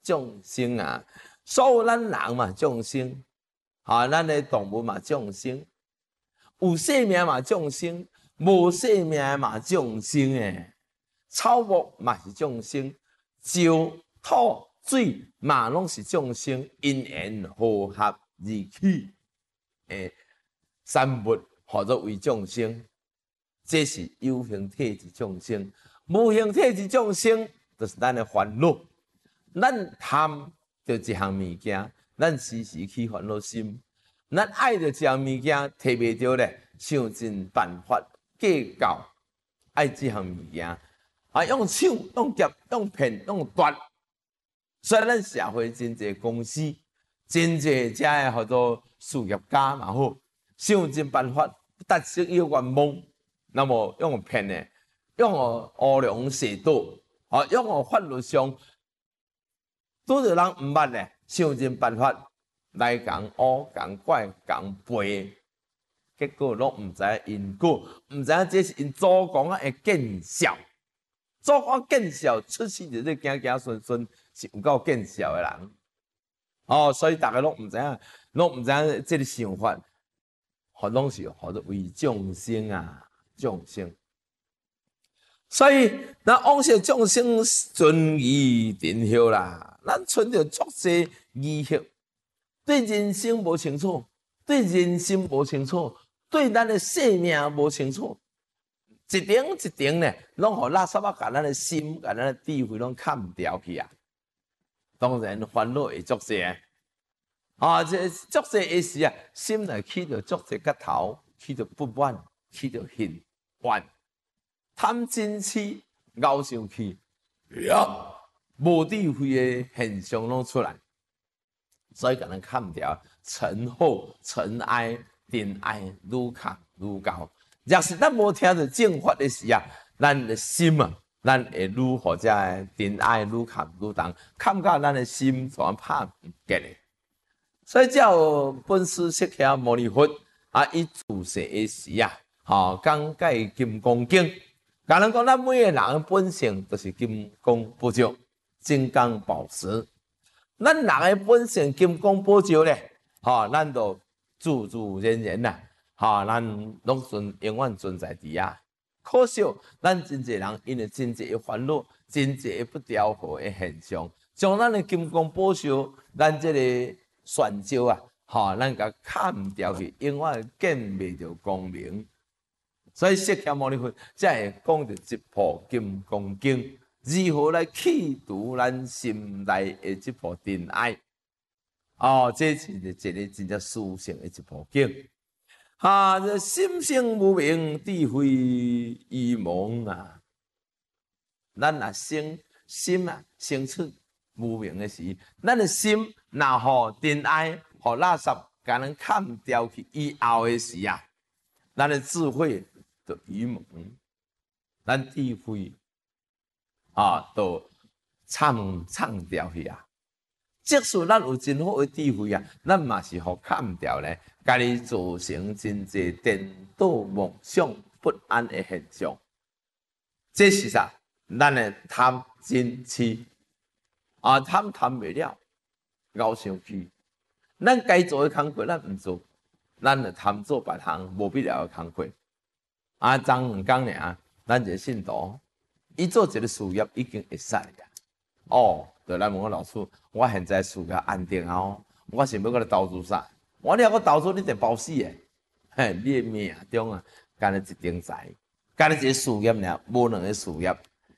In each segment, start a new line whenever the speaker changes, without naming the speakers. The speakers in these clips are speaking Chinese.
众生啊，所有咱人嘛众生，咱的动物嘛众生，有生命嘛众生，无生命嘛众生诶。草木嘛是众生，石土水嘛拢是众生，因缘和合而起诶，产物或者为众生，这是有形体之众生。无形体之众生，就是咱的烦恼。咱贪着一项物件，咱时时起烦恼心；咱爱着一项物件，摕袂着咧，想尽办法计较爱这项物件。用抢、用劫、用骗、用夺，所以咱社会真侪公司、真侪遮个叫做事业家嘛好，想尽办法达成伊个愿望，那么用骗的，用乌龙蛇道，用法律上拄着人毋捌咧，想尽办法来共乌、共怪、共背，结果拢毋知影因果，毋知影这是因祖公的见效。祖公见效，出世就行行顺顺，是有够见效的人。所以大家拢毋知影，这个想法，拢是为众生啊，众生。所以咱往昔众生尊仪定孝啦，咱存着足些仪式，对人生无清楚，对人心无清楚，对咱的生命无清楚。一点一点呢，拢互垃圾甲咱的心、甲咱的智慧拢砍掉去啊！当然烦恼会足些这足些的时啊，心内起着足些骨头，起着不满，起着恨怨、贪嗔痴、傲生气，无智慧的现象拢出来，所以甲咱砍掉，尘好尘埃、尘埃愈砍愈高。若是咱无听着正法的时啊，咱的心啊，咱会愈或者尘埃愈砍愈重，砍到咱的心全拍唔结的。所以照本师释迦牟尼佛伊自世的时啊，讲解金刚经，甲人讲咱每个人本性都是金刚不朽、金刚宝石。咱人的本性金刚不朽咧，咱就自自然然啦。咱拢永远存在伫啊！可惜咱真侪人因为真侪的烦恼、真侪的不调和的现象，将咱的金刚宝石、咱这个玄照啊，咱甲砍掉去，永远见袂着光明。所以释迦牟尼佛才会讲着一部《金刚经》，如何来去除咱心内的这部尘埃。这是一个真正殊胜的一部经。这心性无明，智慧愚蒙啊！咱若心啊生出无明的时，咱的心若互尘埃、互垃圾，甲咱砍掉去以后的时啊，咱的智慧就愚蒙，咱智慧就藏掉去啊！即使咱有真好的智慧啊，咱嘛是互砍掉咧，家己造成真侪颠倒妄想不安的现象。这是啥？咱的贪嗔痴贪袂了，傲生气。咱该做的工课咱毋做，咱就贪做别项无必要的工课。昨2天尔，咱一个信徒，伊做一个事业已经会使啊。就来问我老师，我现在事业安定啊，我想要搁来投资啥？我你要搁投资，你得包死诶！你的命中啊，干了一丁财，干了一个事业尔，无两个事业。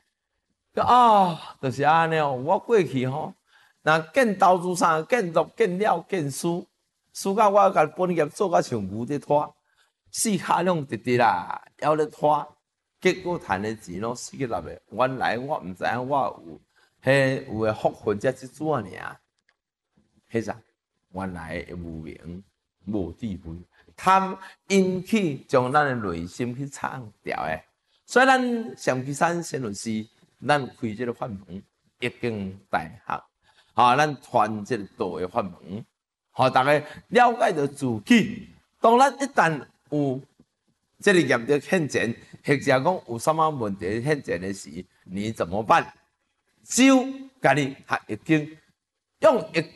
就是安尼哦。我过去若见投资啥，见入见了见输，输到我甲本业做甲像牛在拖，四脚拢直直啦，还咧拖，结果赚的钱拢死去落个。原来我毋知影我有。有诶福分才即做尔，迄啥？原来的无明、无智慧，贪引起将咱的内心去藏掉诶。所以咱上期山仙律师，咱开这个法门，一经大学，咱传这个道的法门，大家了解到自己。当咱一旦有这个业力现前，或者讲有什么问题现前的时，你怎么办？只有家己学易经， 用易